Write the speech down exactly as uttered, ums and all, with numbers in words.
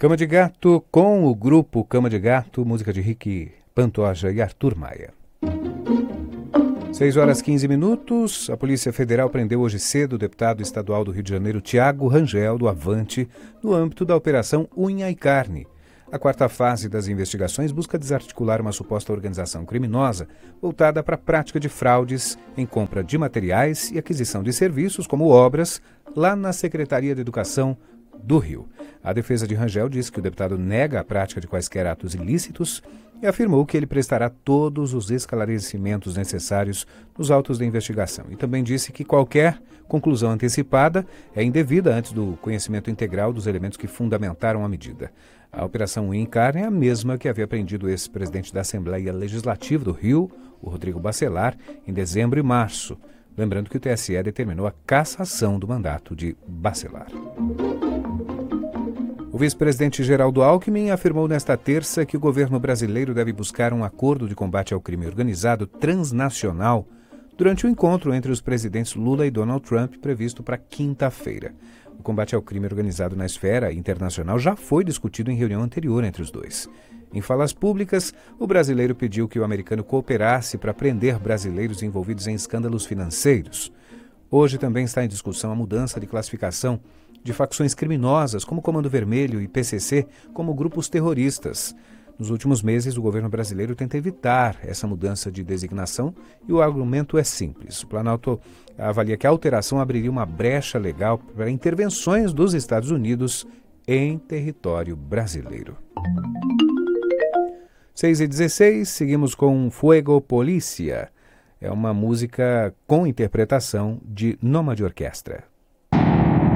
Cama de Gato com o grupo Cama de Gato, música de Rick Pantoja e Arthur Maia. seis horas e quinze minutos, a Polícia Federal prendeu hoje cedo o deputado estadual do Rio de Janeiro, Tiago Rangel, do Avante, no âmbito da Operação Unha e Carne. A quarta fase das investigações busca desarticular uma suposta organização criminosa voltada para a prática de fraudes em compra de materiais e aquisição de serviços, como obras, lá na Secretaria de Educação do Rio. A defesa de Rangel diz que o deputado nega a prática de quaisquer atos ilícitos e afirmou que ele prestará todos os esclarecimentos necessários nos autos da investigação. E também disse que qualquer conclusão antecipada é indevida antes do conhecimento integral dos elementos que fundamentaram a medida. A Operação Unha e Carne é a mesma que havia prendido o ex-presidente da Assembleia Legislativa do Rio, o Rodrigo Bacelar, em dezembro e março. Lembrando que o T S E determinou a cassação do mandato de Bacelar. O vice-presidente Geraldo Alckmin afirmou nesta terça que o governo brasileiro deve buscar um acordo de combate ao crime organizado transnacional durante o encontro entre os presidentes Lula e Donald Trump previsto para quinta-feira. O combate ao crime organizado na esfera internacional já foi discutido em reunião anterior entre os dois. Em falas públicas, o brasileiro pediu que o americano cooperasse para prender brasileiros envolvidos em escândalos financeiros. Hoje também está em discussão a mudança de classificação de facções criminosas como Comando Vermelho e P C C como grupos terroristas. Nos últimos meses, o governo brasileiro tenta evitar essa mudança de designação e o argumento é simples. O Planalto avalia que a alteração abriria uma brecha legal para intervenções dos Estados Unidos em território brasileiro. seis e dezesseis, seguimos com Fuego Policia. É uma música com interpretação de Nômade Orquestra.